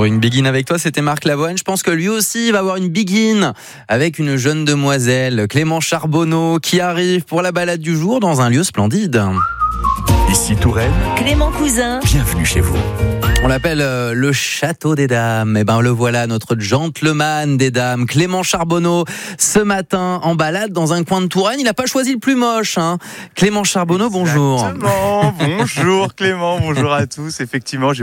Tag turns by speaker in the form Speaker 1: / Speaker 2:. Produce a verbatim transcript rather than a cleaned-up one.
Speaker 1: Pour une begin avec toi, c'était Marc Lavoine. Je pense que lui aussi va avoir une begin avec une jeune demoiselle, Clément Charbonneau, qui arrive pour la balade du jour dans un lieu splendide.
Speaker 2: Ici Touraine,
Speaker 3: Clément Cousin,
Speaker 2: bienvenue chez vous.
Speaker 1: On l'appelle euh, le Château des Dames. Eh ben le voilà, notre gentleman des dames, Clément Charbonneau, ce matin en balade dans un coin de Touraine. Il n'a pas choisi le plus moche, hein. Clément Charbonneau, bonjour.
Speaker 4: Exactement. Bonjour Clément, bonjour à tous. Effectivement, j'ai